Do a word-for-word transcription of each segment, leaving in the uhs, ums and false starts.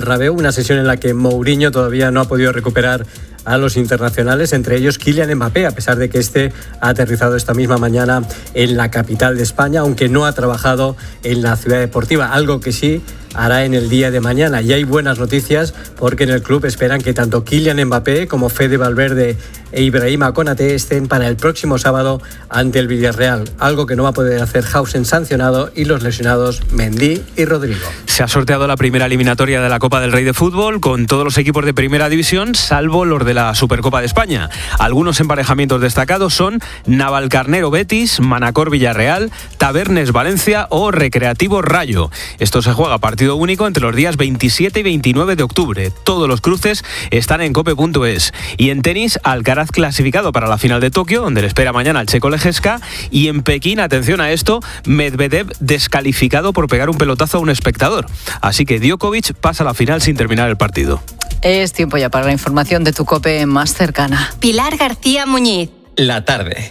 Bernabéu, una sesión en la que Mourinho todavía no ha podido recuperar a los internacionales, entre ellos Kylian Mbappé, a pesar de que este ha aterrizado esta misma mañana en la capital de España, aunque no ha trabajado en la ciudad deportiva, algo que sí hará en el día de mañana. Y hay buenas noticias porque en el club esperan que tanto Kylian Mbappé como Fede Valverde e Ibrahima Konaté estén para el próximo sábado ante el Villarreal, algo que no va a poder hacer Hausen sancionado y los lesionados Mendy y Rodrigo. Se ha sorteado la primera eliminatoria de la Copa del Rey de Fútbol con todos los equipos de primera división, salvo los de la Supercopa de España. Algunos emparejamientos destacados son Navalcarnero Betis, Manacor Villarreal, Tabernes Valencia o Recreativo Rayo. Esto se juega a partido único entre los días veintisiete y veintinueve de octubre. Todos los cruces están en cope punto es. Y en tenis, Alcaraz clasificado para la final de Tokio, donde le espera mañana al checo Lejeska. Y en Pekín, atención a esto, Medvedev descalificado por pegar un pelotazo a un espectador. Así que Djokovic pasa a la final sin terminar el partido. Es tiempo ya para la información de tu COPE más cercana. Pilar García Muñiz. La tarde.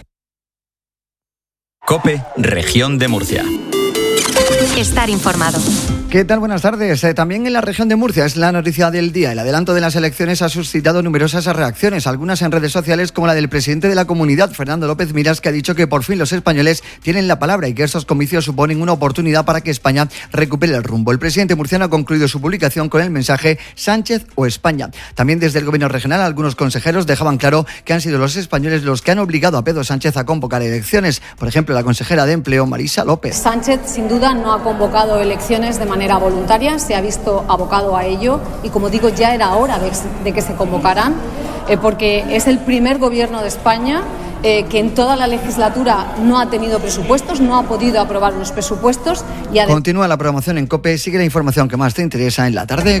COPE, Región de Murcia. Estar informado. ¿Qué tal? Buenas tardes. Eh, también en la región de Murcia es la noticia del día. El adelanto de las elecciones ha suscitado numerosas reacciones, algunas en redes sociales como la del presidente de la comunidad, Fernando López Miras, que ha dicho que por fin los españoles tienen la palabra y que estos comicios suponen una oportunidad para que España recupere el rumbo. El presidente murciano ha concluido su publicación con el mensaje Sánchez o España. También desde el gobierno regional algunos consejeros dejaban claro que han sido los españoles los que han obligado a Pedro Sánchez a convocar elecciones. Por ejemplo, la consejera de Empleo, Marisa López. Sánchez sin duda no ha convocado elecciones de manera voluntaria, se ha visto abocado a ello y, como digo, ya era hora de, de que se convocaran, eh, porque es el primer gobierno de España eh, que en toda la legislatura no ha tenido presupuestos, no ha podido aprobar los presupuestos. Y además... Continúa la programación en COPE, sigue la información que más te interesa en la tarde.